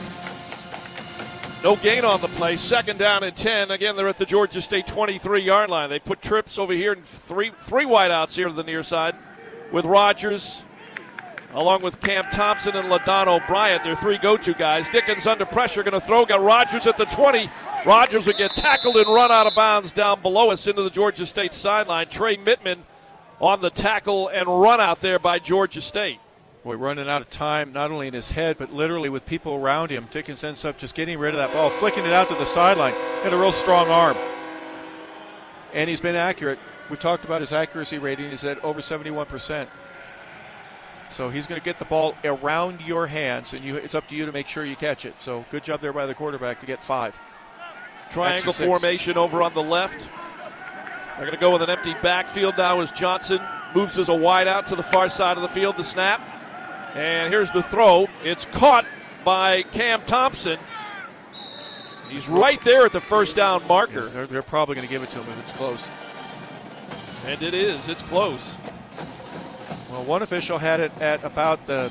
No gain on the play. Second down and ten. Again, they're at the Georgia State twenty-three-yard line. They put trips over here and three three wideouts here to the near side with Rogers, along with Cam Thompson and LaDon Bryant. They're three go-to guys. Dickens under pressure, going to throw. Got Rogers at the twenty. Rogers will get tackled and run out of bounds down below us into the Georgia State sideline. Trey Mittman on the tackle and run out there by Georgia State. Boy, running out of time, not only in his head, but literally with people around him. Dickens ends up just getting rid of that ball, flicking it out to the sideline. He had a real strong arm. And he's been accurate. We've talked about his accuracy rating. He's at over seventy-one percent. So he's going to get the ball around your hands, and you, it's up to you to make sure you catch it. So good job there by the quarterback to get five. Triangle formation over on the left. They're going to go with an empty backfield now as Johnson moves as a wide out to the far side of the field. The snap. And here's the throw. It's caught by Cam Thompson. He's right there at the first down marker. Yeah, they're, they're probably going to give it to him if it's close. And it is. It's close. Well, one official had it at about the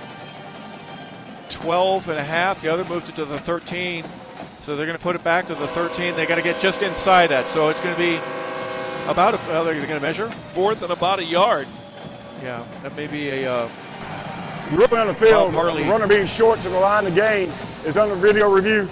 twelve and a half. The other moved it to the thirteen. So they're going to put it back to the thirteen. They got to get just inside that. So it's going to be about, a, well, they're going to measure. Fourth and about a yard. Yeah, that may be a... Uh, Ripping on the field, the runner being short to the line of the game is under video review.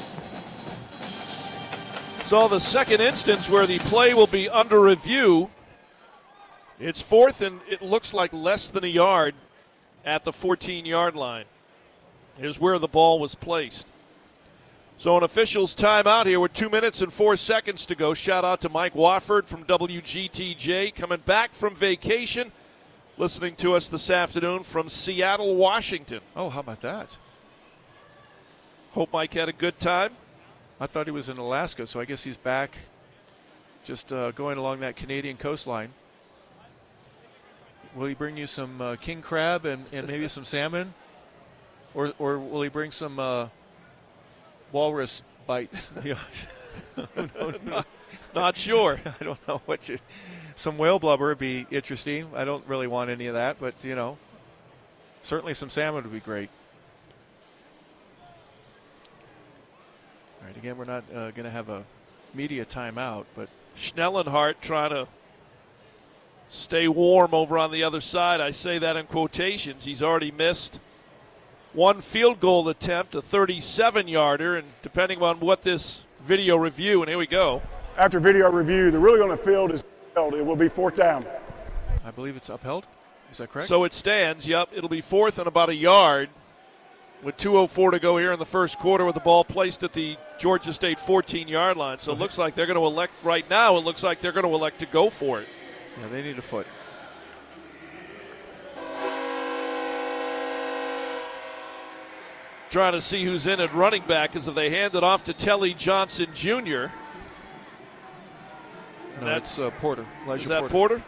So the second instance where the play will be under review. It's fourth, and it looks like less than a yard at the fourteen-yard line. Here's where the ball was placed. So an official's timeout here with two minutes and four seconds to go. Shout out to Mike Wofford from W G T J coming back from vacation, listening to us this afternoon from Seattle, Washington. Oh, how about that? Hope Mike had a good time. I thought he was in Alaska, so I guess he's back just uh, going along that Canadian coastline. Will he bring you some uh, king crab and, and maybe some salmon? Or or will he bring some uh, walrus bites? not, not sure. I don't know what you... Some whale blubber would be interesting. I don't really want any of that, but, you know, certainly some salmon would be great. All right, again, we're not uh, going to have a media timeout, but... Schnellenhart trying to stay warm over on the other side. I say that in quotations. He's already missed one field goal attempt, a thirty-seven-yarder, and depending on what this video review, and here we go. After video review, the ruling on the field is held. It will be fourth down. I believe it's upheld. Is that correct? So it stands, yep. It'll be fourth and about a yard with two oh four to go here in the first quarter with the ball placed at the Georgia State fourteen-yard line. So it looks like they're going to elect right now, it looks like they're going to elect to go for it. Yeah, they need a foot. Trying to see who's in at running back as if they hand it off to Telly Johnson Junior No, that's uh, Porter. Elijah is that Porter. Porter?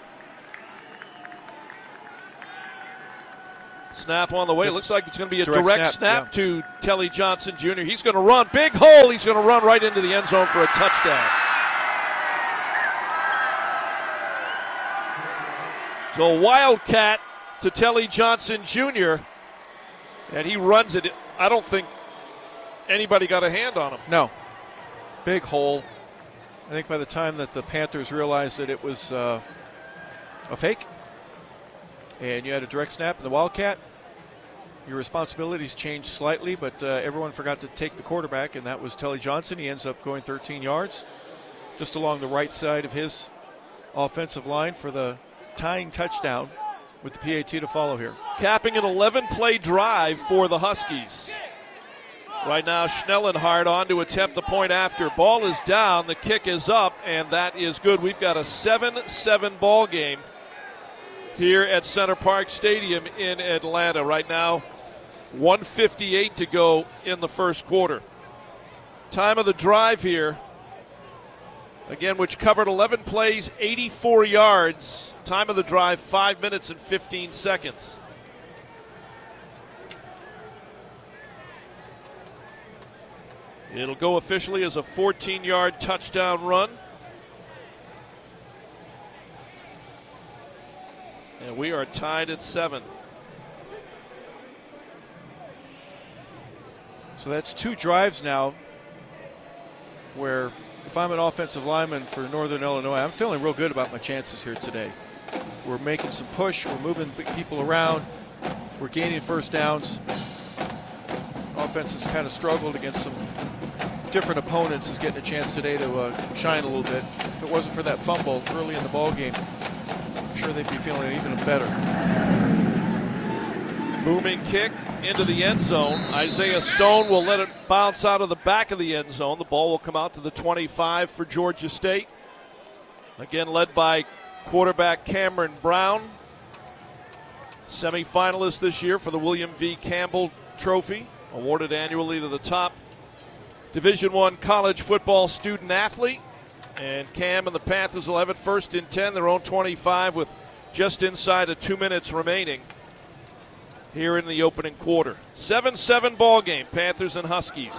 Snap on the way. It looks like it's going to be a direct, direct snap, snap yeah. to Telly Johnson Junior He's going to run. Big hole. He's going to run right into the end zone for a touchdown. So a wildcat to Telly Johnson Junior And he runs it. I don't think anybody got a hand on him. No. Big hole. I think by the time that the Panthers realized that it was uh, a fake and you had a direct snap in the wildcat, your responsibilities changed slightly, but uh, everyone forgot to take the quarterback, and that was Telly Johnson. He ends up going thirteen yards just along the right side of his offensive line for the tying touchdown with the P A T to follow here. Capping an eleven-play drive for the Huskies. Right now, Schnellenhardt on to attempt the point after. Ball is down, the kick is up, and that is good. We've got a seven seven ball game here at Center Park Stadium in Atlanta. Right now, one fifty-eight to go in the first quarter. Time of the drive here, again, which covered eleven plays, eighty-four yards. Time of the drive, five minutes and fifteen seconds. It'll go officially as a fourteen-yard touchdown run. And we are tied at seven. So that's two drives now where if I'm an offensive lineman for Northern Illinois, I'm feeling real good about my chances here today. We're making some push. We're moving people around. We're gaining first downs. Offense has kind of struggled against some different opponents, is getting a chance today to uh, shine a little bit. If it wasn't for that fumble early in the ball game, I'm sure they'd be feeling even better. Booming kick into the end zone. Isaiah Stone will let it bounce out of the back of the end zone. The ball will come out to the twenty-five for Georgia State. Again, led by quarterback Cameron Brown. Semifinalist this year for the William V. Campbell Trophy, awarded annually to the top Division One college football student athlete. And Cam and the Panthers will have it first and ten, their own twenty-five, with just inside of two minutes remaining here in the opening quarter. seven seven ball game, Panthers and Huskies.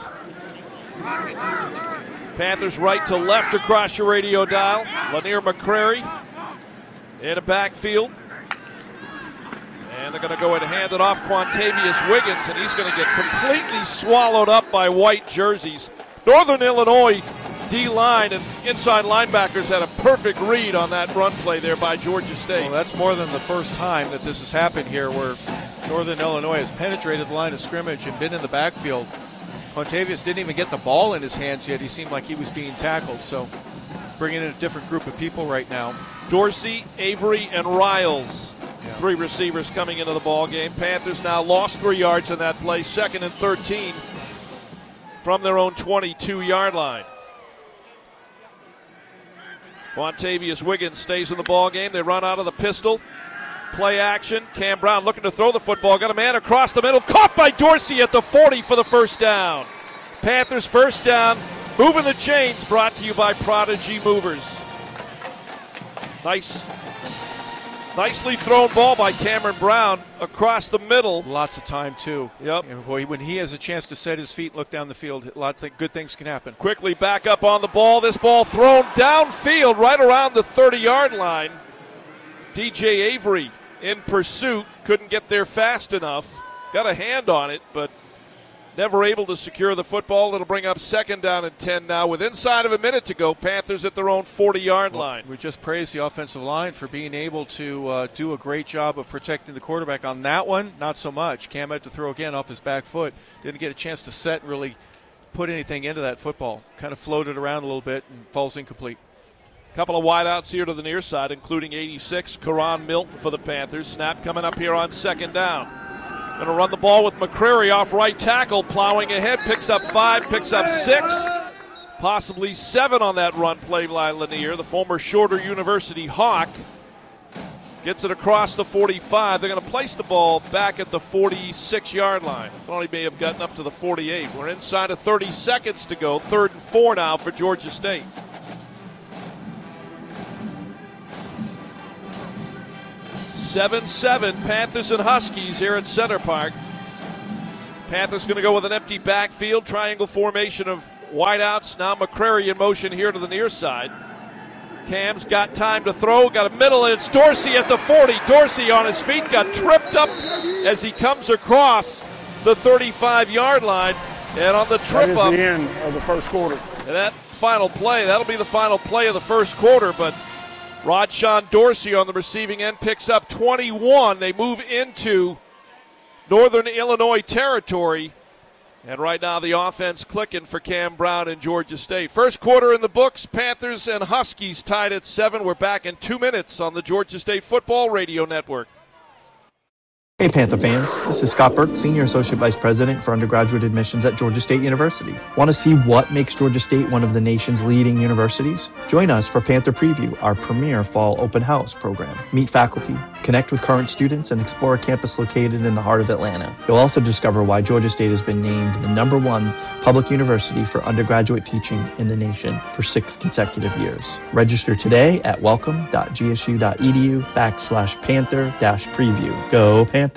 Panthers right to left across your radio dial. Lanier McCrary in a backfield. And they're going to go ahead and hand it off Quantavious Wiggins, and he's going to get completely swallowed up by white jerseys. Northern Illinois D-line and inside linebackers had a perfect read on that run play there by Georgia State. Well, that's more than the first time that this has happened here, where Northern Illinois has penetrated the line of scrimmage and been in the backfield. Quantavious didn't even get the ball in his hands yet. He seemed like he was being tackled. So bringing in a different group of people right now. Dorsey, Avery, and Riles. Yeah. Three receivers coming into the ball game. Panthers now lost three yards in that play. Second and thirteen from their own twenty-two-yard line. Quantavious Wiggins stays in the ball game. They run out of the pistol. Play action. Cam Brown looking to throw the football. Got a man across the middle. Caught by Dorsey at the forty for the first down. Panthers first down. Moving the chains, brought to you by Prodigy Movers. Nice. Nicely thrown ball by Cameron Brown across the middle. Lots of time, too. Yep. And boy, when he has a chance to set his feet and look down the field, a lot of th- good things can happen. Quickly back up on the ball. This ball thrown downfield right around the thirty-yard line. D J Avery in pursuit. Couldn't get there fast enough. Got a hand on it, but never able to secure the football. It'll bring up second down and ten now with inside of a minute to go. Panthers at their own forty-yard well, line. We just praised the offensive line for being able to uh, do a great job of protecting the quarterback. On that one, not so much. Cam had to throw again off his back foot. Didn't get a chance to set and really put anything into that football. Kind of floated around a little bit and falls incomplete. Couple of wideouts here to the near side, including eighty-six, Karan Milton for the Panthers. Snap coming up here on second down. Going to run the ball with McCrary off right tackle, plowing ahead, picks up five, picks up six, possibly seven on that run play by Lanier, the former Shorter University Hawk. Gets it across the forty-five. They're going to place the ball back at the forty-six-yard line. I thought he may have gotten up to the forty-eight. We're inside of thirty seconds to go. Third and four now for Georgia State. seven seven, Panthers and Huskies here at Center Park. Panthers going to go with an empty backfield, triangle formation of wideouts. Now McCrary in motion here to the near side. Cam's got time to throw, got a middle, and it's Dorsey at the forty. Dorsey on his feet, got tripped up as he comes across the thirty-five-yard line. And on the trip that is up, the end of the first quarter. And that final play, that'll be the final play of the first quarter, but Rodshawn Dorsey on the receiving end picks up twenty-one. They move into Northern Illinois territory. And right now the offense clicking for Cam Brown and Georgia State. First quarter in the books, Panthers and Huskies tied at seven. We're back in two minutes on the Georgia State Football Radio Network. Hey Panther fans, this is Scott Burke, Senior Associate Vice President for Undergraduate Admissions at Georgia State University. Want to see what makes Georgia State one of the nation's leading universities? Join us for Panther Preview, our premier fall open house program. Meet faculty, connect with current students, and explore a campus located in the heart of Atlanta. You'll also discover why Georgia State has been named the number one public university for undergraduate teaching in the nation for six consecutive years. Register today at welcome.gsu.edu backslash Panther dash preview. Go Panthers.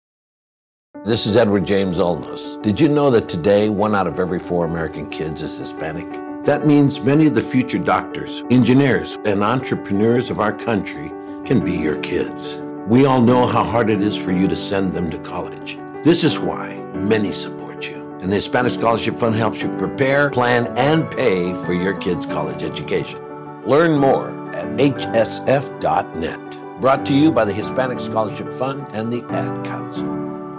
This is Edward James Olmos. Did you know that today one out of every four American kids is Hispanic? That means many of the future doctors, engineers, and entrepreneurs of our country can be your kids. We all know how hard it is for you to send them to college. This is why many support you. And the Hispanic Scholarship Fund helps you prepare, plan, and pay for your kids' college education. Learn more at H S F dot net. Brought to you by the Hispanic Scholarship Fund and the Ad Council.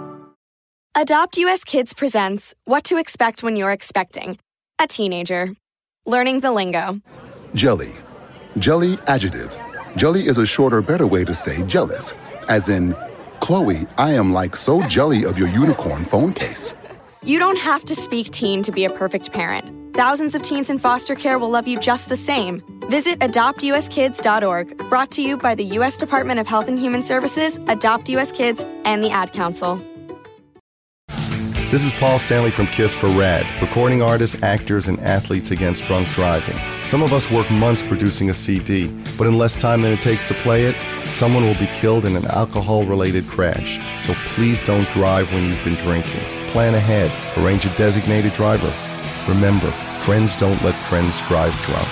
Adopt U S Kids presents What to Expect When You're Expecting a Teenager. Learning the lingo. Jelly. Jelly adjective. Jelly is a shorter, better way to say jealous. As in, Chloe, I am like so jelly of your unicorn phone case. You don't have to speak teen to be a perfect parent. Thousands of teens in foster care will love you just the same. Visit adopt U S kids dot org. Brought to you by the U S Department of Health and Human Services, Adopt U S Kids, and the Ad Council. This is Paul Stanley from KISS for RAD, recording artists, actors, and athletes against drunk driving. Some of us work months producing a C D, but in less time than it takes to play it, someone will be killed in an alcohol-related crash. So please don't drive when you've been drinking. Plan ahead. Arrange a designated driver. Remember, friends don't let friends drive drunk.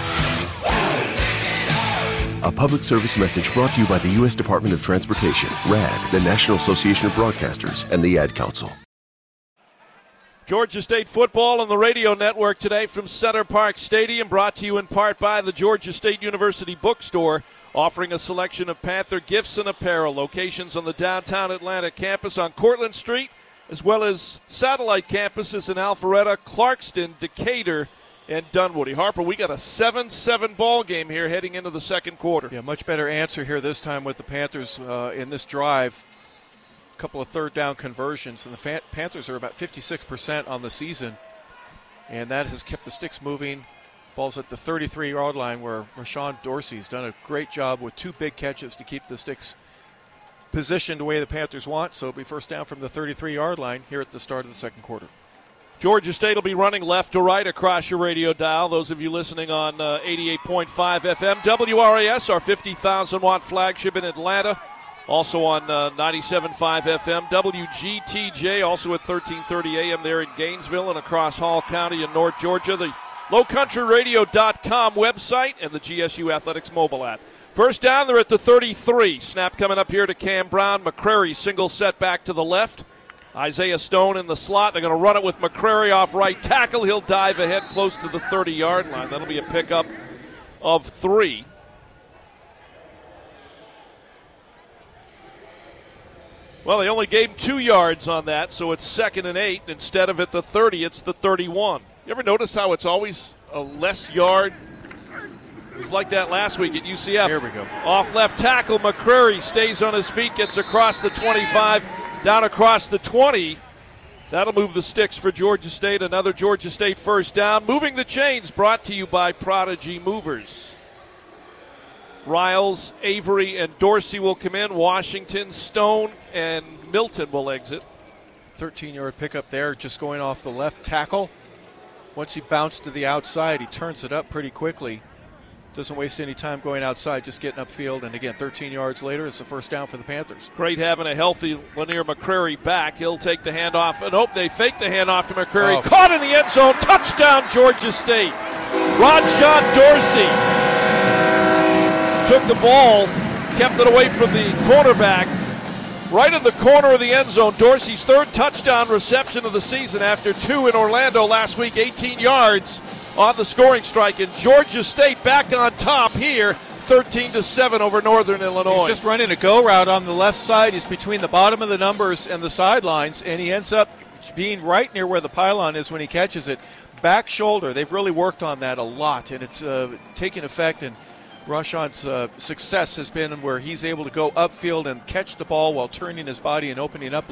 A public service message brought to you by the U S Department of Transportation, RAD, the National Association of Broadcasters, and the Ad Council. Georgia State football on the radio network today from Center Park Stadium, brought to you in part by the Georgia State University Bookstore, offering a selection of Panther gifts and apparel. Locations on the downtown Atlanta campus on Cortlandt Street, as well as satellite campuses in Alpharetta, Clarkston, Decatur, and Dunwoody. Harper, we got a seven seven ball game here heading into the second quarter. Yeah, much better answer here this time with the Panthers uh, in this drive. A couple of third down conversions, and the Fan- Panthers are about fifty-six percent on the season, and that has kept the sticks moving. Ball's at the thirty-three-yard line where Rashawn Dorsey's done a great job with two big catches to keep the sticks positioned the way the Panthers want. So it'll be first down from the thirty-three-yard line here at the start of the second quarter. Georgia State will be running left to right across your radio dial. Those of you listening on uh, eighty-eight point five F M. W R A S, our fifty thousand watt flagship in Atlanta. Also on uh, ninety-seven point five F M. W G T J, also at thirteen thirty A M there in Gainesville and across Hall County in North Georgia. The low country radio dot com website and the G S U Athletics mobile app. First down, they're at the thirty-three. Snap coming up here to Cam Brown. McCrary single set back to the left. Isaiah Stone in the slot. They're going to run it with McCrary off right tackle. He'll dive ahead close to the thirty-yard line. That'll be a pickup of three. Well, they only gave him two yards on that, so it's second and eight. Instead of at the thirty, it's the thirty-one. You ever notice how it's always a less yard? It was like that last week at U C F. Here we go. Off left tackle, McCrary stays on his feet, gets across the twenty-five, down across the twenty. That'll move the sticks for Georgia State. Another Georgia State first down. Moving the chains, brought to you by Prodigy Movers. Riles, Avery, and Dorsey will come in. Washington, Stone, and Milton will exit. thirteen-yard pickup there, just going off the left tackle. Once he bounced to the outside, he turns it up pretty quickly. Doesn't waste any time going outside, just getting upfield. And again, thirteen yards later, it's a first down for the Panthers. Great having a healthy Lanier McCrary back. He'll take the handoff. And hope they fake the handoff to McCrary. Oh. Caught in the end zone. Touchdown, Georgia State. Ronshawn Dorsey took the ball, kept it away from the cornerback. Right in the corner of the end zone. Dorsey's third touchdown reception of the season after two in Orlando last week, eighteen yards on the scoring strike. And Georgia State back on top here, thirteen to seven over Northern Illinois. He's just running a go route on the left side. He's between the bottom of the numbers and the sidelines, and he ends up being right near where the pylon is when he catches it. Back shoulder. They've really worked on that a lot, and it's uh, taking effect. And Ronshawn's uh, success has been where he's able to go upfield and catch the ball while turning his body and opening up